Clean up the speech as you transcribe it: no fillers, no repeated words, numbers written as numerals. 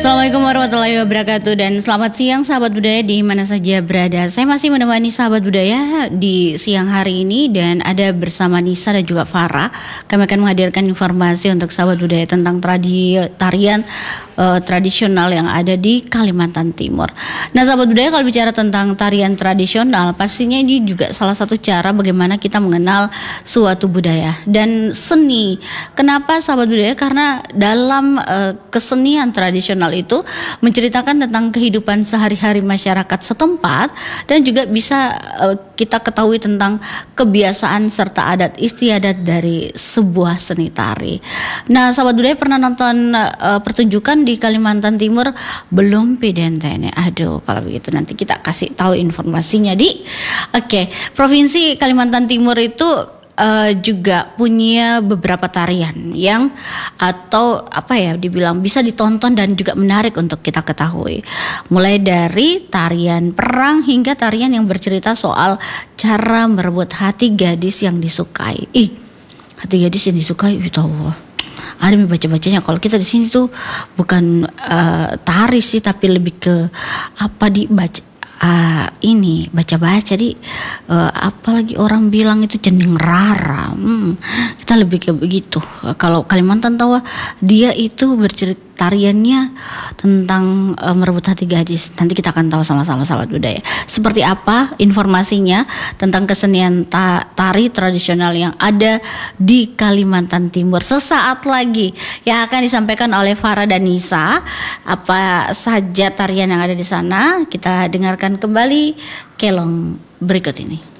Assalamualaikum warahmatullahi wabarakatuh dan selamat siang sahabat budaya di mana saja berada. Saya masih menemani sahabat budaya di siang hari ini dan ada bersama Nisa dan juga Farah. Kami akan menghadirkan informasi untuk sahabat budaya tentang tarian tradisional yang ada di Kalimantan Timur. Nah sahabat budaya, kalau bicara tentang tarian tradisional, pastinya ini juga salah satu cara bagaimana kita mengenal suatu budaya dan seni. Kenapa sahabat budaya? Karena dalam kesenian tradisional itu menceritakan tentang kehidupan sehari-hari masyarakat setempat dan juga bisa kita ketahui tentang kebiasaan serta adat istiadat dari sebuah seni tari. Nah, sahabat budaya pernah nonton pertunjukan di Kalimantan Timur? Belum Pidentene. Aduh, kalau begitu nanti kita kasih tahu informasinya di Provinsi Kalimantan Timur itu juga punya beberapa tarian yang dibilang bisa ditonton dan juga menarik untuk kita ketahui. Mulai dari tarian perang hingga tarian yang bercerita soal cara merebut hati gadis yang disukai. Hati gadis yang disukai itu ada baca-bacanya. Kalau kita di sini tuh bukan tari sih, tapi lebih ke dibaca. Baca-baca apalagi orang bilang itu cenderung rara. Kita lebih ke begitu. Kalau Kalimantan tahu dia itu bercerita tariannya tentang merebut hati gadis. Nanti kita akan tahu sama-sama sahabat budaya seperti apa informasinya tentang kesenian tari tradisional yang ada di Kalimantan Timur. Sesaat lagi yang akan disampaikan oleh Farah dan Nisa. Apa saja tarian yang ada di sana? Kita dengarkan kembali kelong berikut ini.